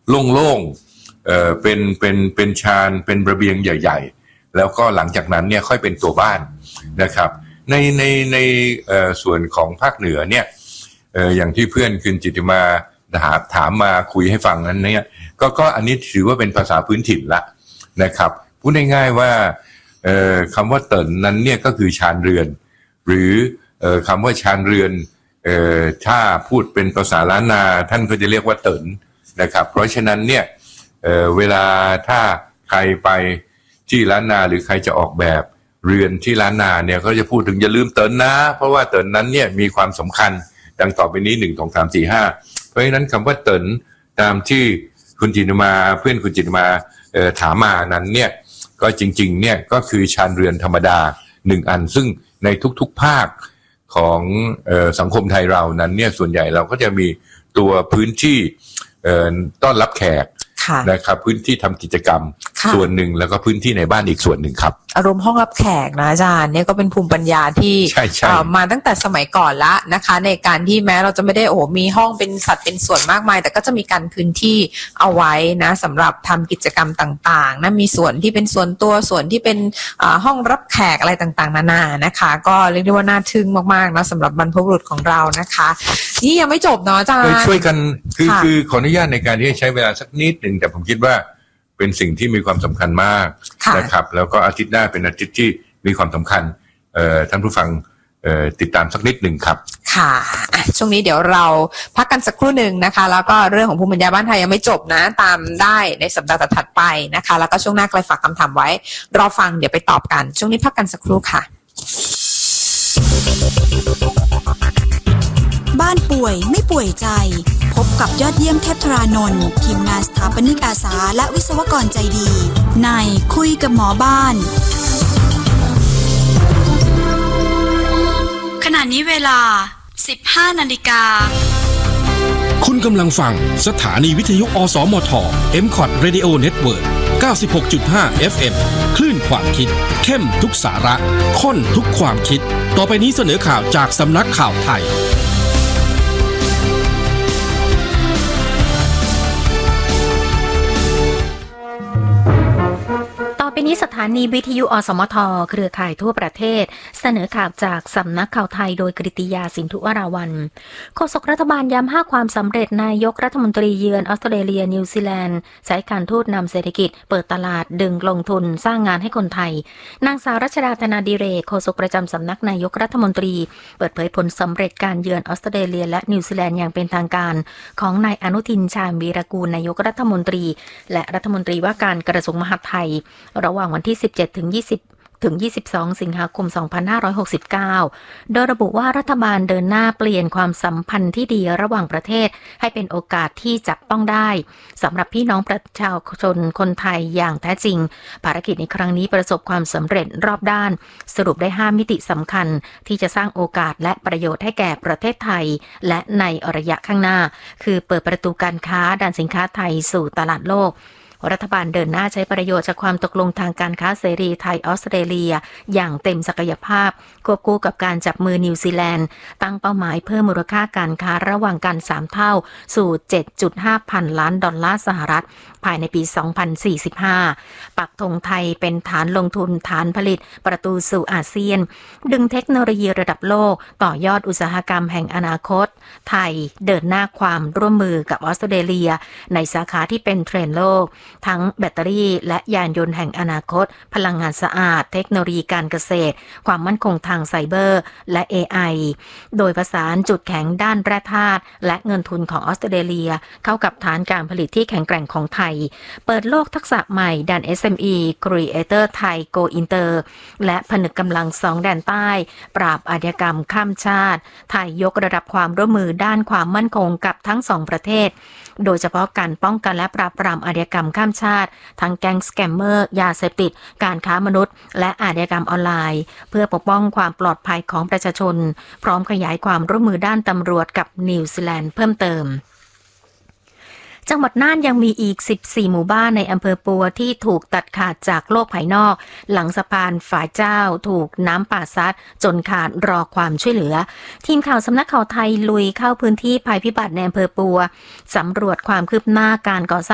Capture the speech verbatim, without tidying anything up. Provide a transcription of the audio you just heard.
โล่งๆเอ่อเป็นเป็นเป็นชานเป็นระเบียงใหญ่ๆแล้วก็หลังจากนั้นเนี่ยค่อยเป็นตัวบ้านนะครับในในในเอ่อส่วนของภาคเหนือเนี่ยเอ่ออย่างที่เพื่อนคุณจิตติมาถามถามมาคุยให้ฟังนั้นเนี่ยก็ก็อันนี้ถือว่าเป็นภาษาพื้นถิ่นละนะครับพูดง่ายๆว่าเอ่อคำว่าเติ่นนั้นเนี่ยก็คือชานเรือนหรือเอ่อคำว่าชานเรือนเอ่อถ้าพูดเป็นภาษาล้านนาท่านก็จะเรียกว่าเติ่นนะครับเพราะฉะนั้นเนี่ยเอ่อเวลาถ้าใครไปที่ล้านนาหรือใครจะออกแบบเรือนที่ล้านนาเนี่ยก็จะพูดถึงอย่าลืมเติ่นนะเพราะว่าเติ่นนั้นเนี่ยมีความสำคัญดังต่อไปนี้หนึ่งสองสามสี่ห้าเพราะฉะนั้นคำว่าเติ่นตามที่คุณจิตติมาเพื่อนคุณจิตติมาเอ่อถามมานั้นเนี่ยก็จริงๆเนี่ยก็คือชานเรือนธรรมดาหนึ่งอันซึ่งในทุกๆภาคของเอ่อสังคมไทยเรานั้นเนี่ยส่วนใหญ่เราก็จะมีตัวพื้นที่เอ่อต้อนรับแขกนะครับพื้นที่ทำกิจกรรมส่วนหนึ่งแล้วก็พื้นที่ในบ้านอีกส่วนหนึ่งครับอารมณ์ห้องรับแขกนะอาจารย์เนี่ยก็เป็นภูมิปัญญาที่มาตั้งแต่สมัยก่อนละนะคะในการที่แม้เราจะไม่ได้โอ้มีห้องเป็นสัดเป็นส่วนมากมายแต่ก็จะมีการพื้นที่เอาไว้นะสำหรับทำกิจกรรมต่างๆนะมีส่วนที่เป็นส่วนตัวส่วนที่เป็นห้องรับแขกอะไรต่างๆนานานะคะก็เรียกได้ว่าน่าทึ่งมากๆนะสำหรับบรรพบุรุษของเรานะคะนี่ยังไม่จบเนาะอาจารย์ช่วยกันคือคือขออนุญาตในการที่จะใช้เวลาสักนิดหนึ่งแต่ผมคิดว่าเป็นสิ่งที่มีความสำคัญมากนะครับแล้วก็อาทิตย์หน้าเป็นอาทิตย์ที่มีความสำคัญเอ่อท่านผู้ฟังเอ่อติดตามสักนิดหนึ่งครับค่ะช่วงนี้เดี๋ยวเราพักกันสักครู่หนึ่งนะคะแล้วก็เรื่องของภูมิปัญญาบ้านไทยยังไม่จบนะตามได้ในสัปดาห์ถัดไปนะคะแล้วก็ช่วงหน้าใครฝากคำถามไว้รอฟังเดี๋ยวไปตอบกันช่วงนี้พักกันสักครู่ค่ะบ้านป่วยไม่ป่วยใจพบกับยอดเยี่ยมเทพธารานนท์ทีมงานสถาปนิกอาสาและวิศวกรใจดีในคุยกับหมอบ้านขณะนี้เวลา สิบห้านาฬิกาคุณกำลังฟังสถานีวิทยุอสมท เอ็ม คอท Radio Network เก้าสิบหกจุดห้า เอฟ เอ็ม คลื่นความคิดเข้มทุกสาระข้นทุกความคิดต่อไปนี้เสนอข่าวจากสำนักข่าวไทยต่อไปนี้สถานีวิทยุอสมทเครือข่ายทั่วประเทศเสนอข่าวจากสำนักข่าวไทยโดยกฤติยาสินธุวราวัลย์โฆษกรัฐบาลย้ำห้าความสำเร็จนายกรัฐมนตรีเยือนออสเตรเลียนิวซีแลนด์ใช้การทูตนำเศรษฐกิจเปิดตลาดดึงลงทุนสร้างงานให้คนไทยนางสาวรัชดาธนาดิเรกโฆษกประจำสำนักนายกรัฐมนตรีเปิดเผยผลสำเร็จการเยือนออสเตรเลียและนิวซีแลนด์อย่างเป็นทางการของนายอนุทินชาญวีรกูลนายกรัฐมนตรีและรัฐมนตรีว่าการกระทรวงมหาดไทยระหว่างวันที่สิบเจ็ดถึงยี่สิบถึงยี่สิบสองสิงหาคมสองพันห้าร้อยหกสิบเก้าโดยระบุว่ารัฐบาลเดินหน้าเปลี่ยนความสัมพันธ์ที่ดีระหว่างประเทศให้เป็นโอกาสที่จับต้องได้สำหรับพี่น้องประชาชนคนไทยอย่างแท้จริงภารกิจในครั้งนี้ประสบความสำเร็จรอบด้านสรุปได้ห้ามิติสำคัญที่จะสร้างโอกาสและประโยชน์ให้แก่ประเทศไทยและในระยะข้างหน้าคือเปิดประตูการค้าด้านสินค้าไทยสู่ตลาดโลกรัฐบาลเดินหน้าใช้ประโยชน์จากความตกลงทางการค้าเสรีไทยออสเตรเลียอย่างเต็มศักยภาพควบคู่กับการจับมือนิวซีแลนด์ตั้งเป้าหมายเพิ่มมูลค่าการค้าระหว่างกันสามเท่าสู่ เจ็ดจุดห้า พันล้านดอลลาร์สหรัฐภายในปีสองพันสี่สิบห้าปักธงไทยเป็นฐานลงทุนฐานผลิตประตูสู่อาเซียนดึงเทคโนโลยีระดับโลกต่อยอดอุตสาหกรรมแห่งอนาคตไทยเดินหน้าความร่วมมือกับออสเตรเลียในสาขาที่เป็นเทรนด์โลกทั้งแบตเตอรี่และยานยนต์แห่งอนาคตพลังงานสะอาดเทคโนโลยีการเกษตรความมั่นคงทางไซเบอร์และ เอ ไอ โดยประสานจุดแข็งด้านแร่ธาตุและเงินทุนของออสเตรเลียเข้ากับฐานการผลิตที่แข็งแกร่งของไทยเปิดโลกทักษะใหม่ด้าน เอส เอ็ม อี Creator Thai Go Inter และผนึกกำลังสองแดนใต้ปราบอาชญากรรมข้ามชาติไทยยกระดับความร่วมมือด้านความมั่นคงกับทั้งสองประเทศโดยเฉพาะการป้องกันและปราบปรามอาชญากรรมข้ามชาติทั้งแก๊งสแกมเมอร์ยาเสพติดการค้ามนุษย์และอาชญากรรมออนไลน์เพื่อปกป้องความปลอดภัยของประชาชนพร้อมขยายความร่วมมือด้านตำรวจกับนิวซีแลนด์เพิ่มเติมจังหวัดน่านยังมีอีกสิบสี่หมู่บ้านในอำเภอปัวที่ถูกตัดขาดจากโลกภายนอกหลังสะพานฝายเจ้าถูกน้ำป่าซัดจนขาดรอความช่วยเหลือทีมข่าวสำนักข่าวไทยลุยเข้าพื้นที่ภัยพิบัติในอำเภอปัวสำรวจความคืบหน้าการก่อสร้าง